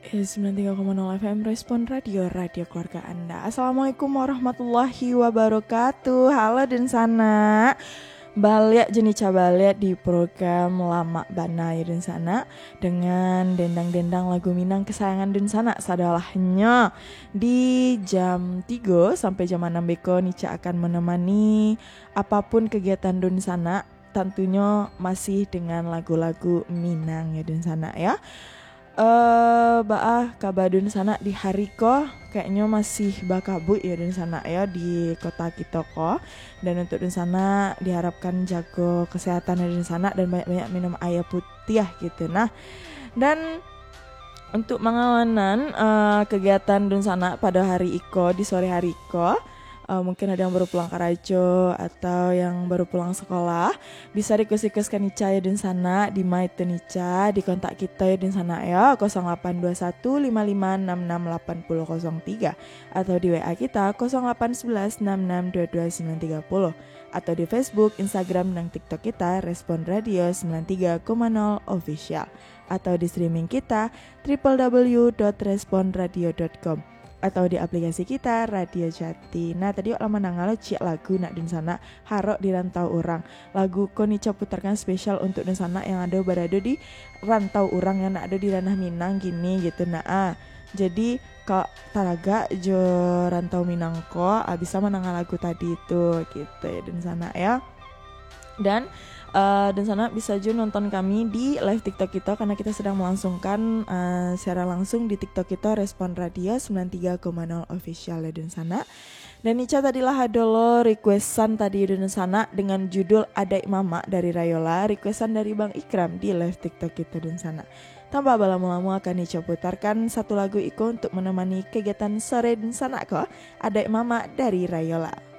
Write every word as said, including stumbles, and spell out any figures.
Eh, sembilan puluh tiga koma nol F M Respon Radio, radio keluarga Anda. Assalamualaikum warahmatullahi wabarakatuh. Halo dan sana balik jenica balik di program Lama Banai dan sana dengan dendang-dendang lagu Minang kesayangan dan sana sadalahnya di jam tiga sampai jam enam beko Nica akan menemani apapun kegiatan dan sana, tentunya masih dengan lagu-lagu Minang ya dan sana ya. Eh uh, baah kabadun sana di hari ko kayaknya masih bakabut ya dan sana ya di kota kita ko, dan untuk dan sana diharapkan jago kesehatan dan sana dan banyak-banyak minum air putih gitu. Nah, dan untuk mengawanan uh, kegiatan dan sana pada hari iko di sore hari iko, Uh, mungkin ada yang baru pulang karajo atau yang baru pulang sekolah, bisa request-request ke Nica ya dan sana di My Nica, di kontak kita ya dan sana ya nol delapan dua satu lima lima enam enam delapan nol nol tiga atau di W A kita nol delapan satu satu enam enam dua dua sembilan tiga nol atau di Facebook, Instagram, dan TikTok kita Respon Radio sembilan puluh tiga koma nol Official atau di streaming kita w w w dot respon radio dot com atau di aplikasi kita Radio Jati. Nah tadi lama nangalo cik lagu nak dan sana harok di rantau orang. Lagu ko Nica putarkan spesial untuk dan sana yang ada berada di rantau orang, yang ada di ranah Minang gini gitu. Nah ah, jadi kak taraga jo rantau Minang ko ah, bisa menanggal lagu tadi itu gitu ya dan sana ya. Dan Uh, dan sana bisa juga nonton kami di live TikTok kita karena kita sedang melangsungkan uh, secara langsung di TikTok kita Respon Radio sembilan puluh tiga koma nol Official ya dan sana. Dan Nica tadilah adolo requestan tadi dan sana dengan judul Adai Mama dari Rayola, requestan dari Bang Ikram di live TikTok kita dan sana. Tanpa lama-lama akan Nica putarkan satu lagu itu untuk menemani kegiatan sore dan sana kok, Adai Mama dari Rayola.